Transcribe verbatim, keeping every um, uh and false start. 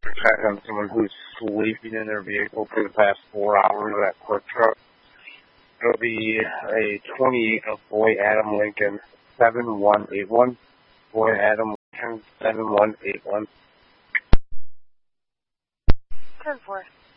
check on someone who's sleeping in their vehicle for the past four hours at that quick truck. It'll be a twenty-eight of Boy Adam Lincoln, seven one eight one. Boy Adam Lincoln, seven one eight one. ten four.